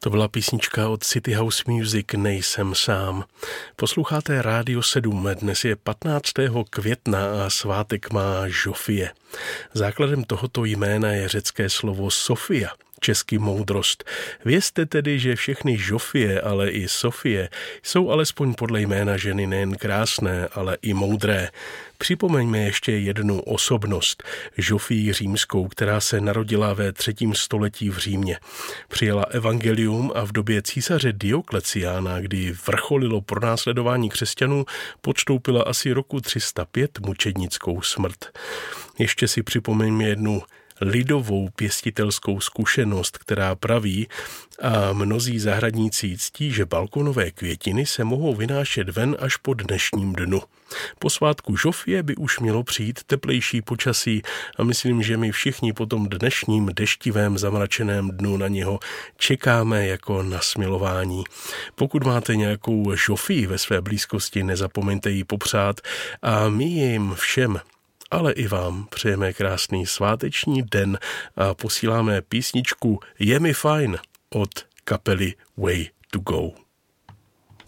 To byla písnička od City House Music Nejsem sám. Posloucháte Rádio 7, dnes je 15. května a svátek má Žofie. Základem tohoto jména je řecké slovo Sofia, česky moudrost. Vězte tedy, že všechny Žofie, ale i Sofie jsou alespoň podle jména ženy nejen krásné, ale i moudré. Připomeňme ještě jednu osobnost, Žofii římskou, která se narodila ve 3. století v Římě. Přijala evangelium a v době císaře Diokleciána, kdy vrcholilo pronásledování křesťanů, podstoupila asi roku 305 mučednickou smrt. Ještě si připomeňme jednu lidovou pěstitelskou zkušenost, která praví, a mnozí zahradníci ctí, že balkonové květiny se mohou vynášet ven až po dnešním dnu. Po svátku Žofie by už mělo přijít teplejší počasí a myslím, že my všichni po tom dnešním deštivém zamračeném dnu na něho čekáme jako na smilování. Pokud máte nějakou Žofii ve své blízkosti, nezapomeňte ji popřát a my jim všem, ale i vám přejeme krásný sváteční den a posíláme písničku Je mi fajn od kapely Way to Go.